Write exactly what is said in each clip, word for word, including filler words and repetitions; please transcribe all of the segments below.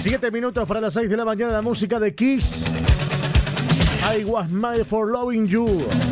Siete minutos para las seis de la mañana, la música de Kiss. I was made for loving you.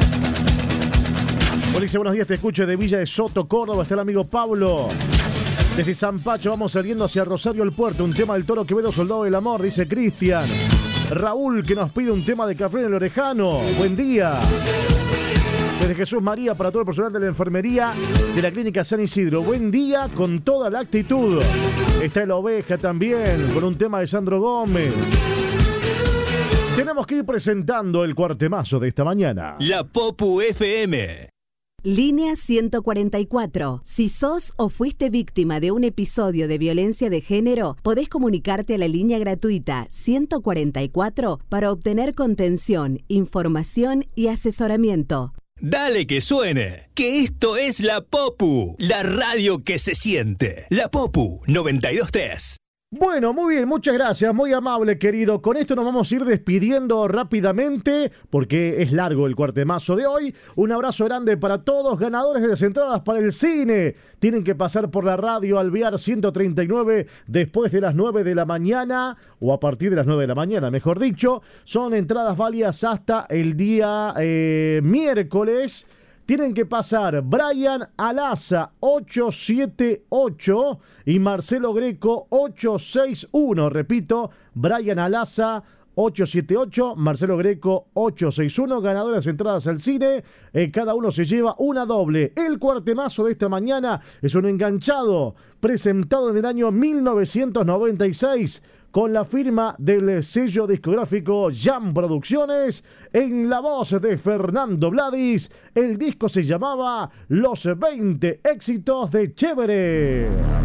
Ulises, buenos días, te escucho de Villa de Soto, Córdoba. Está el amigo Pablo. Desde San Pacho vamos saliendo hacia Rosario el Puerto. Un tema del Toro Quevedo, Soldado del Amor, dice Cristian. Raúl, que nos pide un tema de Café en el Orejano. Buen día. Desde Jesús María, para todo el personal de la enfermería de la Clínica San Isidro. Buen día con toda la actitud. Está el Oveja también, con un tema de Sandro Gómez. Tenemos que ir presentando el cuartemazo de esta mañana. La Popu F M. Línea ciento cuarenta y cuatro. Si sos o fuiste víctima de un episodio de violencia de género, podés comunicarte a la línea gratuita ciento cuarenta y cuatro para obtener contención, información y asesoramiento. Dale que suene, que esto es La Popu, la radio que se siente. La Popu noventa y dos punto tres. Bueno, muy bien, muchas gracias, muy amable, querido. Con esto nos vamos a ir despidiendo rápidamente, porque es largo el cuartemazo de hoy. Un abrazo grande para todos, ganadores de las entradas para el cine. Tienen que pasar por la radio Alvear ciento treinta y nueve después de las nueve de la mañana, o a partir de las nueve de la mañana, mejor dicho. Son entradas válidas hasta el día eh, miércoles. Tienen que pasar Brian Alaza ocho siete ocho y Marcelo Greco ocho seis uno. Repito, Brian Alaza ocho siete ocho, Marcelo Greco ocho seis uno. Ganadores entradas al cine. Eh, cada uno se lleva una doble. El cuartemazo de esta mañana es un enganchado presentado en el año mil novecientos noventa y seis. Con la firma del sello discográfico Jam Producciones, en la voz de Fernando Bladis. El disco se llamaba Los veinte éxitos de Chévere.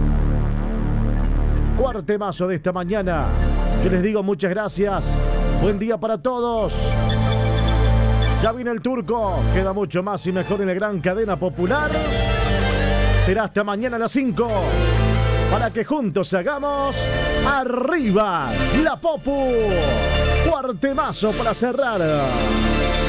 Cuartemazo de esta mañana. Yo les digo muchas gracias. Buen día para todos. Ya viene el Turco. Queda mucho más y mejor en la gran cadena popular. Será hasta mañana a las cinco. Para que juntos hagamos Arriba la Popu. Cuartemazo para cerrar.